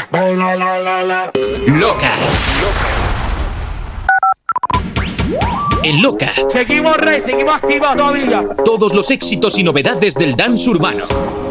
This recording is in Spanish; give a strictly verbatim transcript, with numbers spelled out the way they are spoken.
baila la la la. Loca. En Loca. Seguimos, rey, seguimos activos todavía. Todos los éxitos y novedades del dance urbano.